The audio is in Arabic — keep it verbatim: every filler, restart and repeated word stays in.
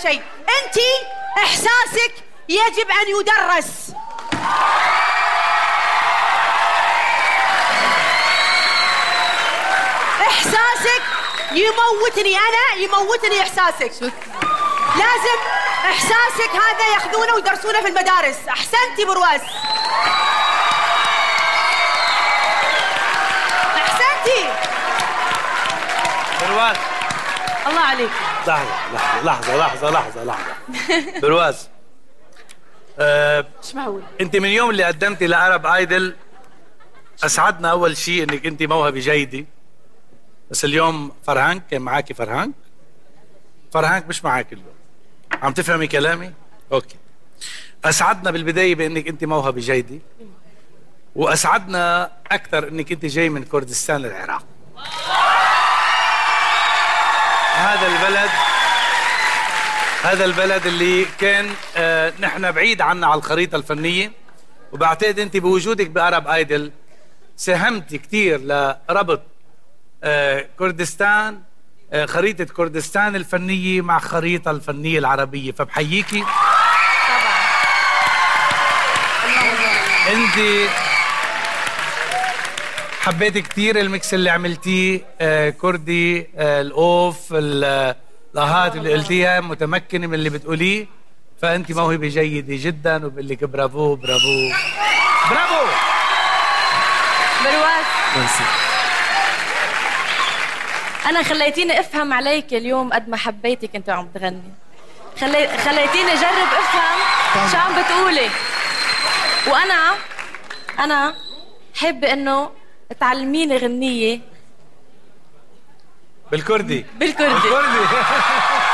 شيء. انت احساسك يجب ان يدرس. احساسك يموتني انا، يموتني احساسك. لازم احساسك هذا ياخذونه ويدرسونه في المدارس. احسنتي برواز، احسنتي برواز. الله عليك. لحظة لحظة لحظة لحظة لحظة برواز، أه مش معقول. انت من يوم اللي قدمتي لعرب ايدل اسعدنا اول شيء انك انت موهبة جيدة، بس اليوم فرهانك كان معاكي. فرهانك فرهانك مش معاكي اليوم. عم تفهمي كلامي؟ اوكي. اسعدنا بالبداية بانك انت موهبة جيدة، واسعدنا اكثر انك انت جاي من كردستان العراق. هذا البلد هذا البلد اللي كان آه نحن بعيد عنا على الخريطة الفنية، وبعتقد انت بوجودك بأرب ايدل ساهمتي كثير لربط آه كردستان، آه خريطة كردستان الفنية مع خريطة الفنية العربية، فبحييكي. طبعا. انت حبيت كثير الميكس اللي عملتيه، آه كردي، آه الاوف، اللاهات اللي قلتيها، متمكنه من اللي بتقوليه، فانت موهبه جيده جدا، وبقول لك برافو برافو برافو. برواز، ميرسي. انا خليتيني افهم عليك اليوم قد ما حبيتك انت وعم تغني. خلي... خليتيني اجرب افهم شو عم بتقولي، وانا انا حابه انه تعلميني غنيه بالكردي. بالكردي بالكردي